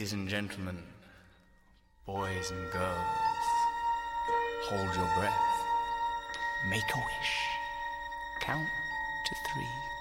Ladies and gentlemen, boys and girls, hold your breath. Make a wish. Count to 3.